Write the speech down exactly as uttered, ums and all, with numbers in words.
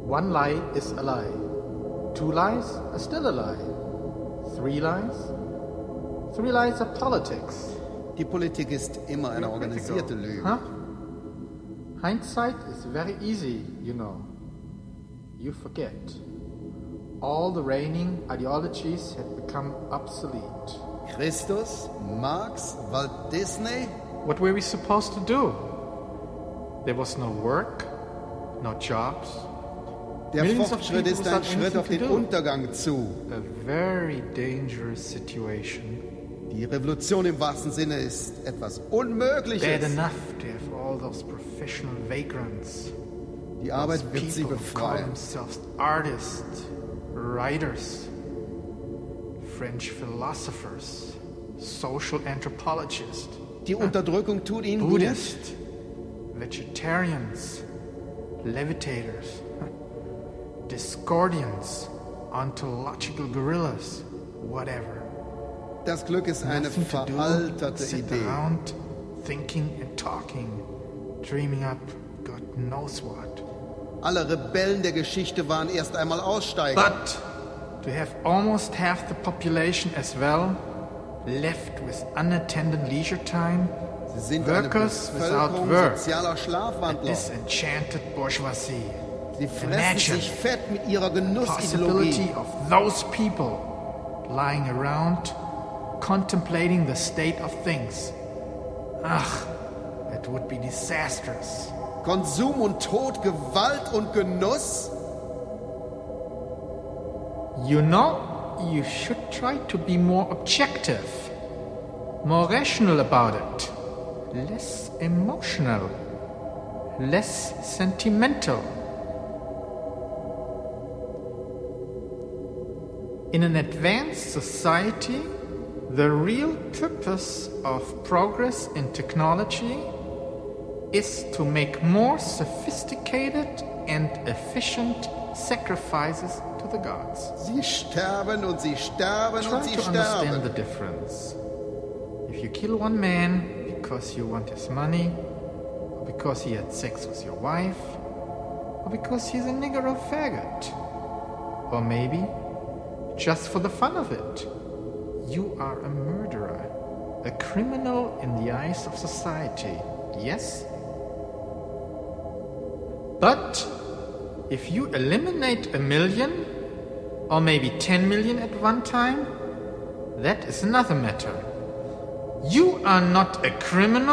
One lie is a lie. Two lies are still a lie. Three lies? Three lies are politics. Die Politik ist immer eine organisierte Lüge. Huh? Hindsight is very easy, you know. You forget. All the reigning ideologies had become obsolete. Christus, Marx, Walt Disney. What were we supposed to do? There was no work, no jobs. Der Millions of Fortschritt people ist ein without Schritt anything auf to den do. Untergang zu. A very dangerous situation. Die Revolution im wahrsten Sinne ist etwas Bad Unmögliches. enough to have all those professional vagrants. Die Arbeit Those wird sie people who call befreien. themselves artists, writers, French philosophers, social anthropologists, Die Unterdrückung tut ihnen gut. Buddhists, vegetarians, levitators, Discordians, ontological gorillas, whatever. Das Glück ist eine Nothing to do, veralterte sit Idee. around, thinking and talking, dreaming up God knows what. Alle Rebellen der Geschichte waren erst einmal Aussteiger. But to have almost half the population as well left with unattended leisure time, Sie sind eine workers without Bevölkerung work, sozialer a Schlafwandler. disenchanted bourgeoisie. Sie fressen Imagine sich fett mit ihrer Possibility Genussideologie. of those people lying around contemplating the state of things. Ach, that would be disastrous. Konsum und Tod, Gewalt und Genuss. You know, you should try to be more objective, more rational about it, less emotional, less sentimental. In an advanced society, the real purpose of progress in technology is to make more sophisticated and efficient sacrifices to the gods. Sie sterben und sie sterben Try und sie to understand sterben. the difference. If you kill one man because you want his money, or because he had sex with your wife, or because he's a nigger or faggot, or maybe just for the fun of it, you are a murderer, a criminal in the eyes of society, yes? But if you eliminate a million, or maybe ten million at one time, that is another matter. You are not a criminal.